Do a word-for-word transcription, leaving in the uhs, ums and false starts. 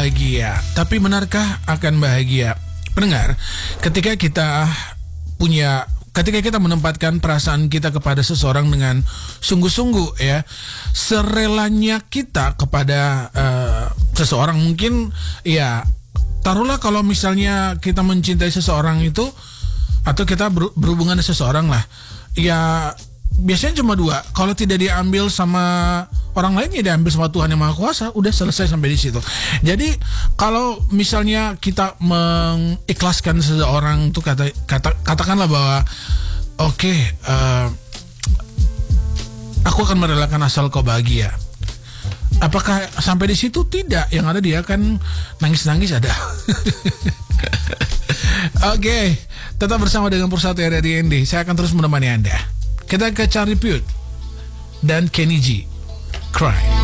bahagia. Tapi benarkah akan bahagia? Pendengar, ketika kita punya Ketika kita menempatkan perasaan kita kepada seseorang dengan sungguh-sungguh, ya, serelanya kita kepada uh, seseorang, mungkin ya, taruhlah kalau misalnya kita mencintai seseorang itu, atau kita ber, berhubungan dengan seseorang lah, ya biasanya cuma dua. Kalau tidak diambil sama orang lain, ya diambil sama Tuhan Yang Maha Kuasa. Udah selesai sampai di situ. Jadi kalau misalnya kita mengikhlaskan seseorang tuh, kata, kata katakanlah bahwa oke, okay, uh, aku akan merelakan asal kau bahagia. Apakah sampai di situ? Tidak. Yang ada dia kan nangis-nangis ada. Oke, okay, tetap bersama dengan Persatu R R I N D. Saya akan terus menemani Anda. Kita ke Charlie Puth dan Kenny G, Cry.